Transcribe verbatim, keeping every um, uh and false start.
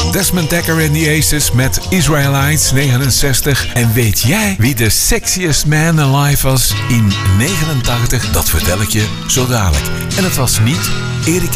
Desmond Dekker en the Aces met Israelites negenenzestig. En weet jij wie de sexiest man alive was in negenentachtig? Dat vertel ik je zo dadelijk. En het was niet Erik